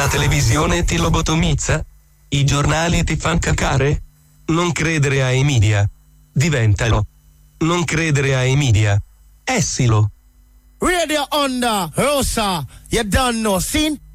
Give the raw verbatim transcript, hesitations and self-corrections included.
La televisione ti lobotomizza? I giornali ti fan cacare? Non credere ai media. Diventalo. Non credere ai media. Essilo. Radio Onda, Rosa, you done know, seen?